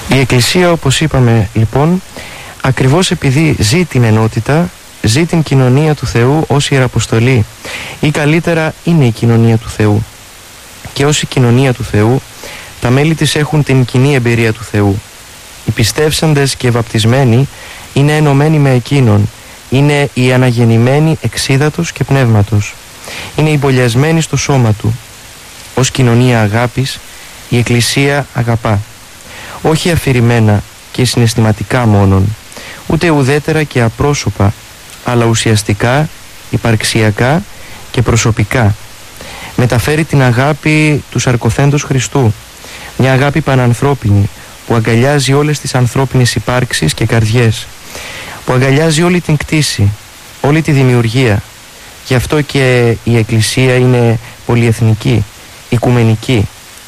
Η Εκκλησία, όπως είπαμε λοιπόν, ακριβώς επειδή ζει την ενότητα, ζει την κοινωνία του Θεού ως Ιεραποστολή, ή καλύτερα είναι η κοινωνία του Θεού. Και ως η κοινωνία του Θεού, τα μέλη της έχουν την κοινή εμπειρία του Θεού. Οι πιστεύσαντες και βαπτισμένοι είναι ενωμένοι με Εκείνον, είναι οι αναγεννημένοι εξίδατος και πνεύματος, είναι οι μπολιασμένοι στο σώμα Του. Ως κοινωνία αγάπης, η Εκκλησία αγαπά, όχι αφηρημένα και συναισθηματικά μόνον, ούτε ουδέτερα και απρόσωπα, αλλά ουσιαστικά, υπαρξιακά και προσωπικά. Μεταφέρει την αγάπη του σαρκωθέντος Χριστού, μια αγάπη πανανθρώπινη που αγκαλιάζει όλες τις ανθρώπινες υπάρξεις και καρδιές, που αγκαλιάζει όλη την κτήση, όλη τη δημιουργία. Γι' αυτό και η Εκκλησία είναι πολυεθνική, οικουμενική.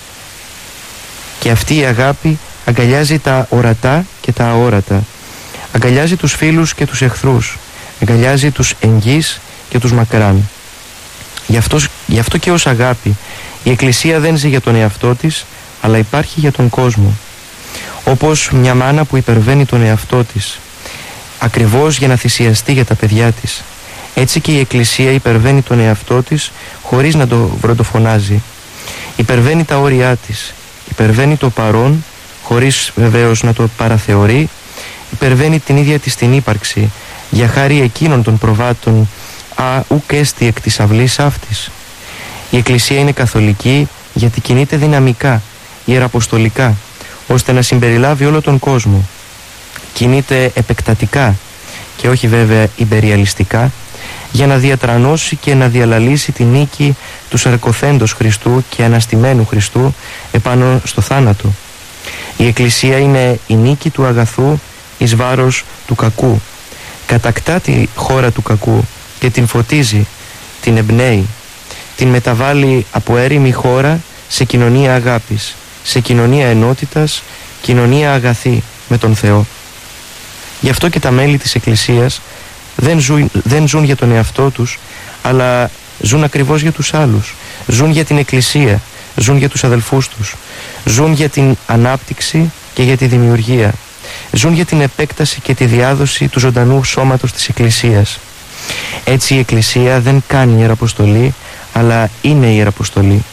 Και αυτή η αγάπη αγκαλιάζει τα ορατά και τα αόρατα, αγκαλιάζει τους φίλους και τους εχθρούς, αγκαλιάζει τους εγγύς και τους μακράν. Γι' αυτό και ως αγάπη η Εκκλησία δεν ζει για τον εαυτό της, αλλά υπάρχει για τον κόσμο. Όπως μια μάνα που υπερβαίνει τον εαυτό της, ακριβώς για να θυσιαστεί για τα παιδιά της, έτσι και η Εκκλησία υπερβαίνει τον εαυτό της χωρίς να το βροντοφωνάζει. Υπερβαίνει τα όρια της, υπερβαίνει το παρόν χωρίς βεβαίως να το παραθεωρεί, υπερβαίνει την ίδια της την ύπαρξη για χάρη εκείνων των προβάτων ουκ έστι εκ της αυλής αυτής. Η Εκκλησία είναι καθολική γιατί κινείται δυναμικά, ιεραποστολικά, ώστε να συμπεριλάβει όλο τον κόσμο. Κινείται επεκτατικά και όχι βέβαια ιμπεριαλιστικά, για να διατρανώσει και να διαλαλήσει τη νίκη του σαρκωθέντος Χριστού και αναστημένου Χριστού επάνω στο θάνατο. Η Εκκλησία είναι η νίκη του αγαθού εις βάρος του κακού. Κατακτά τη χώρα του κακού και την φωτίζει, την εμπνέει, την μεταβάλλει από έρημη χώρα σε κοινωνία αγάπης, σε κοινωνία ενότητας, κοινωνία αγαθή με τον Θεό. Γι' αυτό και τα μέλη της Εκκλησίας δεν ζουν για τον εαυτό τους, αλλά ζουν ακριβώς για τους άλλους. Ζουν για την Εκκλησία, ζουν για τους αδελφούς τους, ζουν για την ανάπτυξη και για τη δημιουργία. Ζουν για την επέκταση και τη διάδοση του ζωντανού σώματος της Εκκλησίας. Έτσι η Εκκλησία δεν κάνει ιεραποστολή, αλλά είναι ιεραποστολή.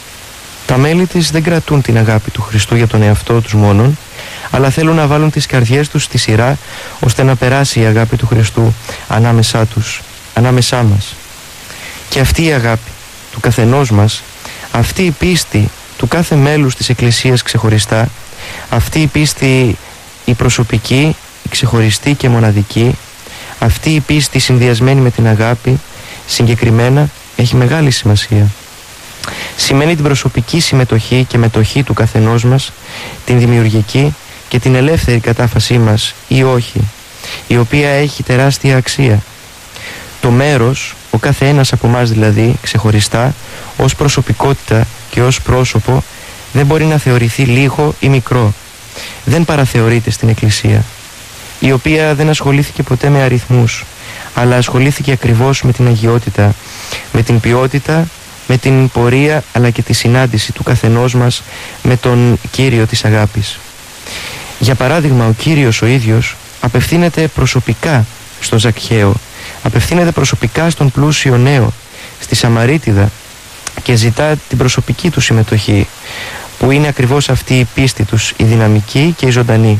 Τα μέλη της δεν κρατούν την αγάπη του Χριστού για τον εαυτό τους μόνον, αλλά θέλουν να βάλουν τις καρδιές τους στη σειρά, ώστε να περάσει η αγάπη του Χριστού ανάμεσά τους, ανάμεσά μας. Και αυτή η αγάπη του καθενός μας, αυτή η πίστη του κάθε μέλους της Εκκλησίας ξεχωριστά, αυτή η πίστη η προσωπική, η ξεχωριστή και μοναδική, αυτή η πίστη συνδυασμένη με την αγάπη, συγκεκριμένα έχει μεγάλη σημασία. Σημαίνει την προσωπική συμμετοχή και μετοχή του καθενός μας, την δημιουργική και την ελεύθερη κατάφασή μας ή όχι, η οποία έχει τεράστια αξία. Το μέρος, ο κάθε ένας από εμάς δηλαδή, ξεχωριστά, ως προσωπικότητα και ως πρόσωπο, δεν μπορεί να θεωρηθεί λίγο ή μικρό. Δεν παραθεωρείται στην Εκκλησία, η οποία δεν ασχολήθηκε ποτέ με αριθμούς, αλλά ασχολήθηκε ακριβώς με την αγιότητα, με την ποιότητα, με την πορεία αλλά και τη συνάντηση του καθενός μας με τον Κύριο της αγάπης. Για παράδειγμα, ο Κύριος ο ίδιος απευθύνεται προσωπικά στον Ζακχαίο, απευθύνεται προσωπικά στον πλούσιο νέο, στη Σαμαρίτιδα, και ζητά την προσωπική του συμμετοχή, που είναι ακριβώς αυτή η πίστη τους, η δυναμική και η ζωντανή.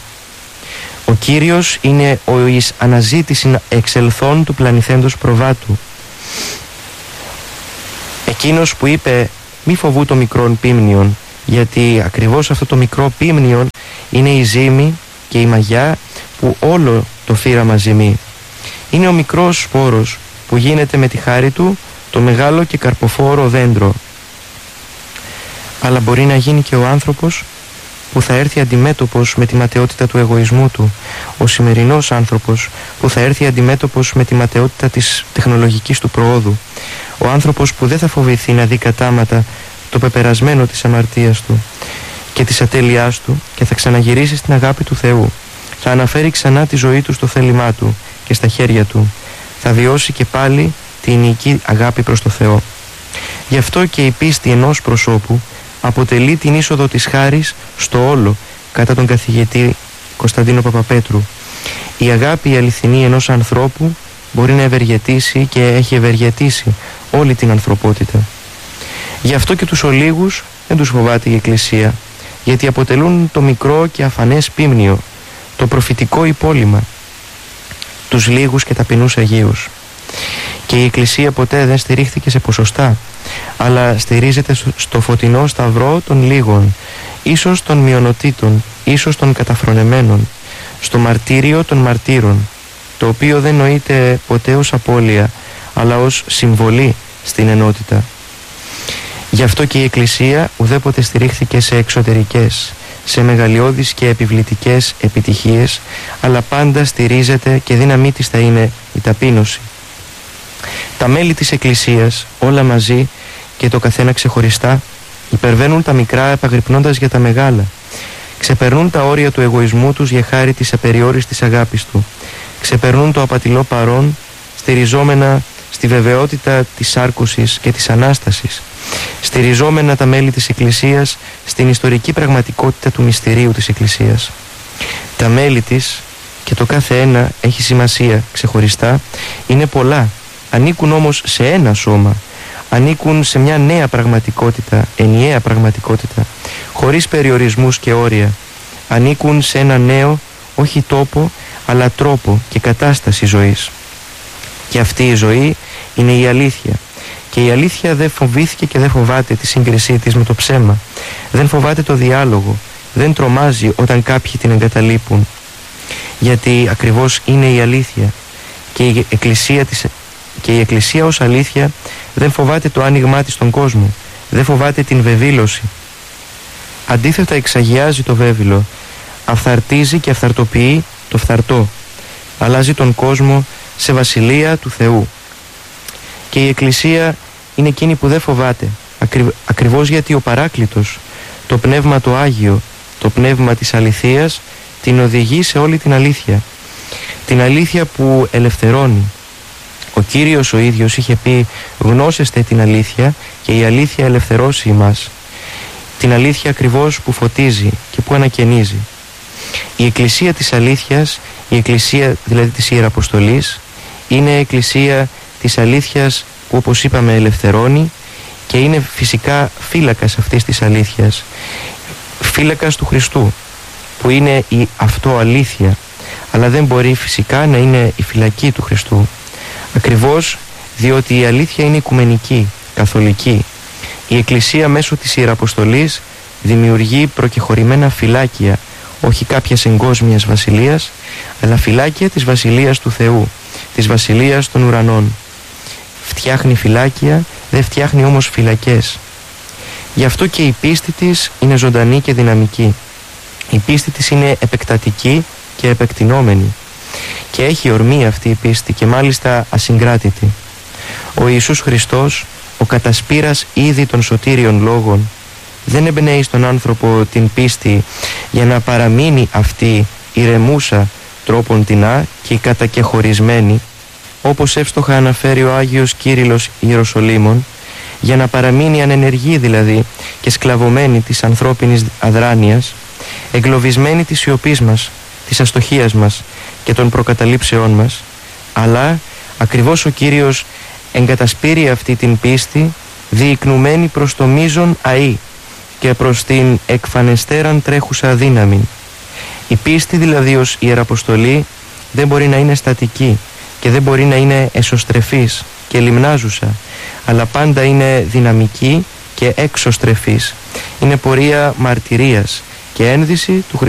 Ο Κύριος είναι ο εις αναζήτηση εξελθών του πλανηθέντος προβάτου. Εκείνος που είπε «Μη φοβού το μικρόν πίμνιον», γιατί ακριβώς αυτό το μικρό πίμνιον είναι η ζύμη και η μαγιά που όλο το φύραμα ζυμεί. Είναι ο μικρός σπόρος που γίνεται με τη χάρη του το μεγάλο και καρποφόρο δέντρο. Αλλά μπορεί να γίνει και ο άνθρωπος που θα έρθει αντιμέτωπος με τη ματαιότητα του εγωισμού του, ο σημερινός άνθρωπος που θα έρθει αντιμέτωπος με τη ματαιότητα της τεχνολογικής του προόδου, ο άνθρωπος που δεν θα φοβηθεί να δει κατάματα το πεπερασμένο της αμαρτίας του και της ατέλειάς του και θα ξαναγυρίσει στην αγάπη του Θεού, θα αναφέρει ξανά τη ζωή του στο θέλημά του και στα χέρια του, θα βιώσει και πάλι την οικική αγάπη προς το Θεό. Γι' αυτό και η πίστη ενός προσώπου αποτελεί την είσοδο της χάρης στο όλο κατά τον καθηγητή Κωνσταντίνο Παπαπέτρου. Η αγάπη η αληθινή ενός ανθρώπου μπορεί να ευεργετήσει και έχει ευεργετήσει όλη την ανθρωπότητα. Γι' αυτό και τους ολίγους δεν τους φοβάται η Εκκλησία, γιατί αποτελούν το μικρό και αφανές πίμνιο, το προφητικό υπόλοιμα, τους λίγους και ταπεινούς Αγίους. Και η Εκκλησία ποτέ δεν στηρίχθηκε σε ποσοστά, αλλά στηρίζεται στο φωτεινό σταυρό των λίγων, ίσως των μειονοτήτων, ίσως των καταφρονεμένων, στο μαρτύριο των μαρτύρων, το οποίο δεν νοείται ποτέ ως απώλεια, αλλά ως συμβολή στην ενότητα. Γι' αυτό και η Εκκλησία ουδέποτε στηρίχθηκε σε εξωτερικές, σε μεγαλειώδεις και επιβλητικές επιτυχίες, αλλά πάντα στηρίζεται και δύναμή της θα είναι η ταπείνωση. Τα μέλη της Εκκλησίας, όλα μαζί και το καθένα ξεχωριστά, υπερβαίνουν τα μικρά επαγρυπνώντας για τα μεγάλα. Ξεπερνούν τα όρια του εγωισμού τους για χάρη της απεριόριστης αγάπης του. Ξεπερνούν το απατηλό παρόν, στηριζόμενα στη βεβαιότητα της σάρκωσης και της Ανάστασης. Στηριζόμενα τα μέλη της Εκκλησίας στην ιστορική πραγματικότητα του μυστηρίου της Εκκλησίας. Τα μέλη της, και το κάθε ένα έχει σημασία ξεχωριστά, είναι πολλά. Ανήκουν όμως σε ένα σώμα. Ανήκουν σε μια νέα πραγματικότητα, ενιαία πραγματικότητα, χωρίς περιορισμούς και όρια. Ανήκουν σε ένα νέο, όχι τόπο, αλλά τρόπο και κατάσταση ζωής. Και αυτή η ζωή είναι η αλήθεια. Και η αλήθεια δεν φοβήθηκε και δεν φοβάται τη σύγκρισή της με το ψέμα. Δεν φοβάται το διάλογο. Δεν τρομάζει όταν κάποιοι την εγκαταλείπουν. Γιατί ακριβώς είναι η αλήθεια. Και η Εκκλησία ως αλήθεια δεν φοβάται το άνοιγμά της στον κόσμο. Δεν φοβάται την βεβήλωση. Αντίθετα εξαγιάζει το βέβυλο. Αυθαρτίζει και αυθαρτοποιεί το φθαρτό. Αλλάζει τον κόσμο σε βασιλεία του Θεού. Και η Εκκλησία είναι εκείνη που δεν φοβάται, ακριβώς γιατί ο Παράκλητος, το Πνεύμα το Άγιο, το Πνεύμα της αληθείας, την οδηγεί σε όλη την αλήθεια. Την αλήθεια που ελευθερώνει. Ο Κύριος ο ίδιος είχε πει «Γνώσεστε την αλήθεια και η αλήθεια ελευθερώσει εμάς». Την αλήθεια ακριβώς που φωτίζει και που ανακαινίζει. Η Εκκλησία της αλήθειας, η Εκκλησία δηλαδή της Ιεραποστολής, είναι Εκκλησία της αλήθειας που, όπως είπαμε, ελευθερώνει και είναι φυσικά φύλακας αυτής της αλήθειας, φύλακας του Χριστού, που είναι η αυτό αλήθεια, αλλά δεν μπορεί φυσικά να είναι η φυλακή του Χριστού, ακριβώς διότι η αλήθεια είναι οικουμενική, καθολική. Η Εκκλησία μέσω της Ιεραποστολής δημιουργεί προκεχωρημένα φυλάκια, όχι κάποιας εγκόσμιας βασιλείας, αλλά φυλάκια της βασιλείας του Θεού, της βασιλείας των ουρανών. Φτιάχνει φυλάκια, δεν φτιάχνει όμως φυλακές. Γι' αυτό και η πίστη της είναι ζωντανή και δυναμική. Η πίστη της είναι επεκτατική και επεκτηνόμενη. Και έχει ορμή αυτή η πίστη και μάλιστα ασυγκράτητη. Ο Ιησούς Χριστός, ο κατασπήρας ήδη των σωτήριων λόγων, δεν εμπνέει στον άνθρωπο την πίστη για να παραμείνει αυτή ηρεμούσα τρόπον τεινά και κατακεχωρισμένη, όπως εύστοχα αναφέρει ο Άγιος Κύριλλος Ιεροσολύμων, για να παραμείνει ανενεργή δηλαδή και σκλαβωμένη της ανθρώπινης αδράνειας, εγκλωβισμένη της σιωπής μας, της αστοχίας μας και των προκαταλήψεών μας, αλλά ακριβώς ο Κύριος εγκατασπείρει αυτή την πίστη διεικνουμένη προς το μείζον αΐ και προς την εκφανεστέραν τρέχουσα δύναμη. Η πίστη δηλαδή ως Ιεραποστολή δεν μπορεί να είναι στατική και δεν μπορεί να είναι εσωστρεφής και λιμνάζουσα, αλλά πάντα είναι δυναμική και έξωστρεφής. Είναι πορεία μαρτυρίας και ένδυση του